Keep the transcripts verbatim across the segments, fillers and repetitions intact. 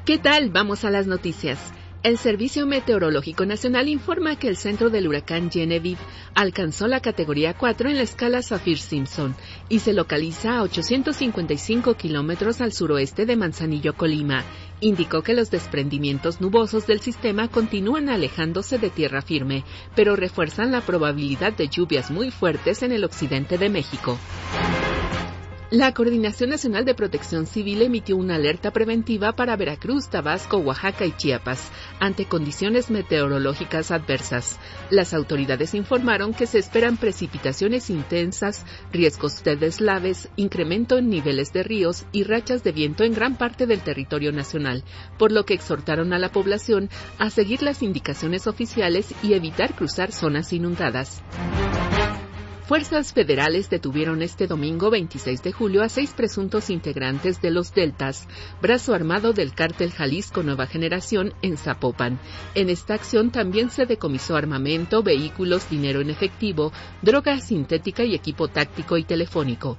¿Qué tal? Vamos a las noticias. El Servicio Meteorológico Nacional informa que el centro del huracán Genevieve alcanzó la categoría cuatro en la escala Saffir-Simpson y se localiza a ochocientos cincuenta y cinco kilómetros al suroeste de Manzanillo, Colima. Indicó que los desprendimientos nubosos del sistema continúan alejándose de tierra firme, pero refuerzan la probabilidad de lluvias muy fuertes en el occidente de México. La Coordinación Nacional de Protección Civil emitió una alerta preventiva para Veracruz, Tabasco, Oaxaca y Chiapas, ante condiciones meteorológicas adversas. Las autoridades informaron que se esperan precipitaciones intensas, riesgos de deslaves, incremento en niveles de ríos y rachas de viento en gran parte del territorio nacional, por lo que exhortaron a la población a seguir las indicaciones oficiales y evitar cruzar zonas inundadas. Fuerzas federales detuvieron este domingo veintiséis de julio a seis presuntos integrantes de los Deltas, brazo armado del cártel Jalisco Nueva Generación en Zapopan. En esta acción también se decomisó armamento, vehículos, dinero en efectivo, droga sintética y equipo táctico y telefónico.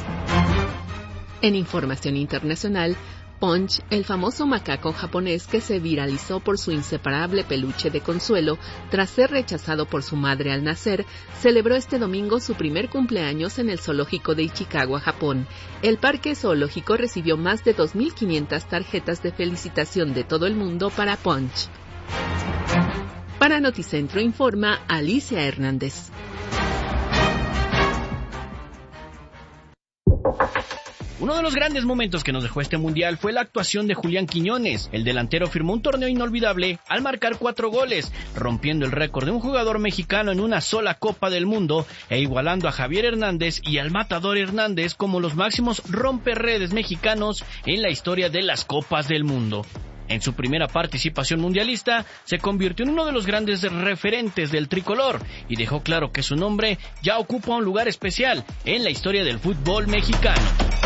En información internacional, Punch, el famoso macaco japonés que se viralizó por su inseparable peluche de Consuelo tras ser rechazado por su madre al nacer, celebró este domingo su primer cumpleaños en el zoológico de Ichikawa, Japón. El parque zoológico recibió más de dos mil quinientas tarjetas de felicitación de todo el mundo para Punch. Para Noticentro informa Alicia Hernández. Uno de los grandes momentos que nos dejó este mundial fue la actuación de Julián Quiñones. El delantero firmó un torneo inolvidable al marcar cuatro goles, rompiendo el récord de un jugador mexicano en una sola Copa del Mundo e igualando a Javier Hernández y al Matador Hernández como los máximos romperredes mexicanos en la historia de las Copas del Mundo. En su primera participación mundialista, se convirtió en uno de los grandes referentes del tricolor y dejó claro que su nombre ya ocupa un lugar especial en la historia del fútbol mexicano.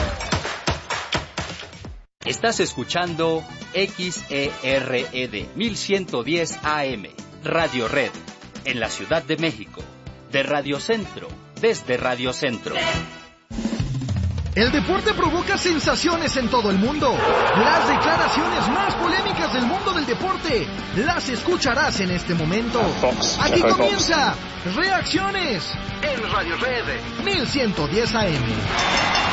Estás escuchando X E R E D mil ciento diez A M, Radio Red, en la Ciudad de México, de Radio Centro, desde Radio Centro. El deporte provoca sensaciones en todo el mundo. Las declaraciones más polémicas del mundo del deporte las escucharás en este momento. Aquí comienza Reacciones en Radio Red mil ciento diez A M.